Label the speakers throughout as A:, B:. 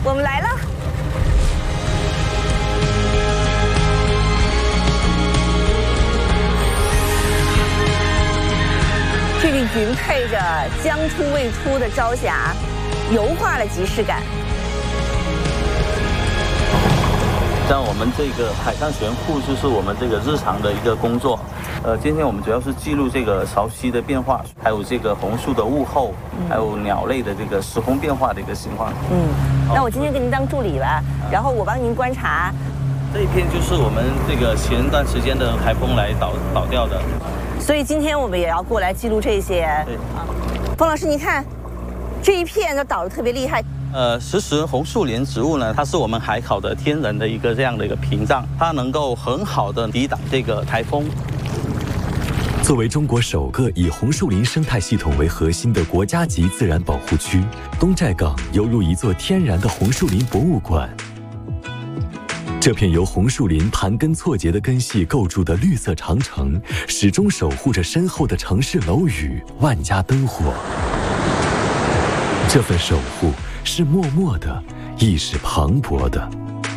A: 我们来了。这个云配着将出未出的朝霞，油画了即视感。
B: 像我们这个海上悬浮就是我们这个日常的一个工作。今天我们主要是记录这个潮汐的变化，还有这个红树的物候，还有鸟类的这个时空变化的一个情况。
A: 那我今天给您当助理吧，然后我帮您观察。
B: 这一片就是我们这个前段时间的台风来倒掉的。
A: 所以今天我们也要过来记录这些。
B: 对啊，
A: 冯老师，您看这一片都倒得特别厉害。
B: 石石红树林植物呢，它是我们海口的天然的一个这样的一个屏障，它能够很好的抵挡这个台风。
C: 作为中国首个以红树林生态系统为核心的国家级自然保护区，东寨港犹如一座天然的红树林博物馆。这片由红树林盘根错节的根系构筑的绿色长城，始终守护着身后的城市楼宇、万家灯火。这份守护是默默的，亦是磅礴的。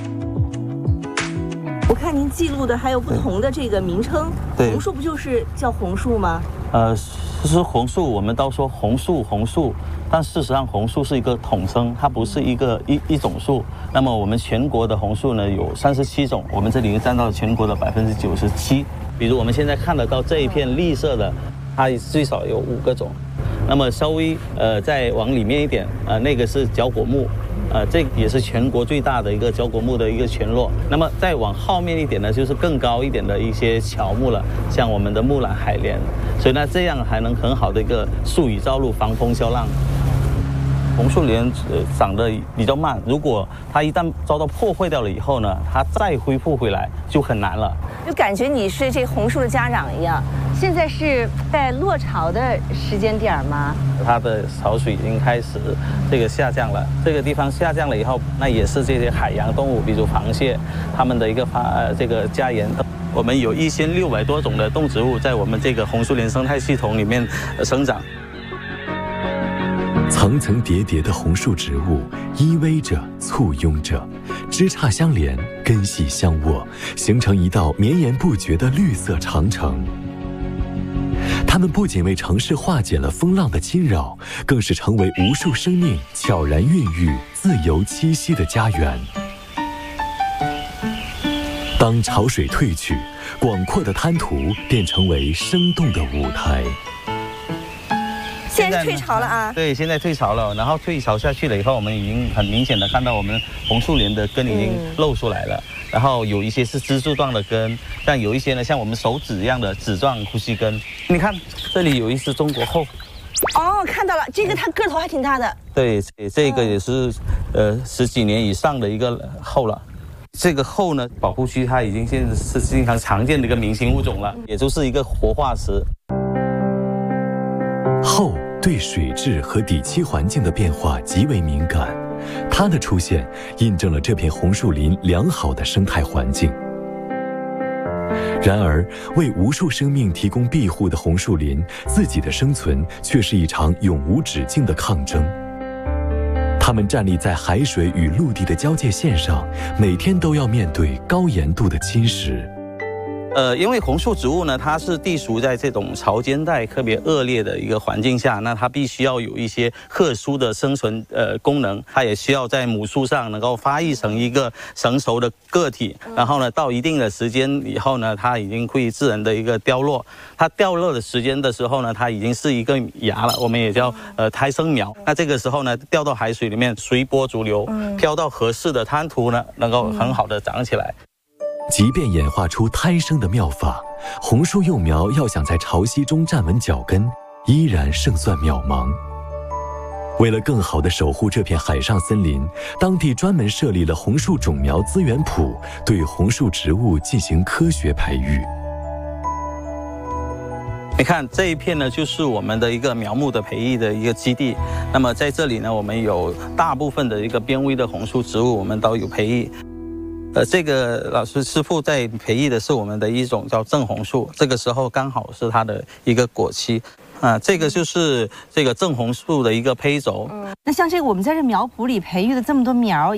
A: 我看您记录的还有不同的这个名称，红树不就是叫红树吗？
B: 其实红树我们都说红树，但事实上红树是一个统称，它不是一种树。那么我们全国的红树呢有37种，我们这里占到全国的97%。比如我们现在看得到这一片绿色的，它最少有5个种。那么稍微再往里面一点，那个是角果木。这也是全国最大的一个角果木的一个群落。那么再往后面一点呢，就是更高一点的一些乔木了，像我们的木兰、海莲。所以呢，这样还能很好的一个树雨照露、防风消浪。红树林长得比较慢，如果它一旦遭到破坏掉了以后呢，它再恢复回来就很难了。
A: 就感觉你是这红树的家长一样。现在是在落潮的时间点吗？
B: 它的潮水已经开始这个下降了，这个地方下降了以后，那也是这些海洋动物，比如螃蟹，它们的一个这个家园。我们有1600多种的动植物在我们这个红树林生态系统里面生长。
C: 层层叠叠的红树植物依偎着、簇拥着，枝杈相连，根系相握，形成一道绵延不绝的绿色长城。它们不仅为城市化解了风浪的侵扰，更是成为无数生命悄然孕育、自由栖息的家园。当潮水退去，广阔的滩涂便成为生动的舞台。
A: 现在是退潮了啊！
B: 对，现在退潮了，然后退潮下去了以后，我们已经很明显的看到我们红树林的根已经露出来了。然后有一些是支柱状的根，但有一些呢，像我们手指一样的指状呼吸根。你看，这里有一只中国后。
A: 哦，看到了，这个它个头还挺大的。
B: 对，这个也是10几年以上的一个后了。这个后呢，保护区它已经现在是经常常见的一个明星物种了，也就是一个活化石。
C: 后对水质和底栖环境的变化极为敏感，它的出现印证了这片红树林良好的生态环境。然而，为无数生命提供庇护的红树林，自己的生存却是一场永无止境的抗争。它们站立在海水与陆地的交界线上，每天都要面对高盐度的侵蚀。
B: 因为红树植物呢，它是地属在这种潮间带特别恶劣的一个环境下，那它必须要有一些特殊的生存功能，它也需要在母树上能够发育成一个成熟的个体，然后呢，到一定的时间以后呢，它已经会自然的一个凋落。它掉落的时间的时候呢，它已经是一个芽了，我们也叫胎生苗。那这个时候呢，掉到海水里面，随波逐流，飘到合适的滩涂呢，能够很好的长起来。
C: 即便演化出胎生的妙法，红树幼苗要想在潮汐中站稳脚跟，依然胜算渺茫。为了更好地守护这片海上森林，当地专门设立了红树种苗资源圃，对红树植物进行科学培育。
B: 你看这一片呢，就是我们的一个苗木的培育的一个基地。那么在这里呢，我们有大部分的一个濒危的红树植物，我们都有培育。这个老师师傅在培育的是我们的一种叫正红树，这个时候刚好是它的一个果期。这个就是这个正红树的一个胚轴。
A: 那像这个我们在这苗圃里培育的这么多苗，